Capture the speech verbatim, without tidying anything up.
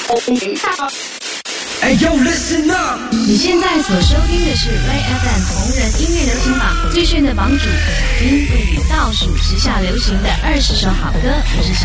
Hey yo, listen up！ 你现在所收听的是 Ray F M 红人音乐流行榜最炫的榜主，听为你倒数时下流行的二十首好歌。我是小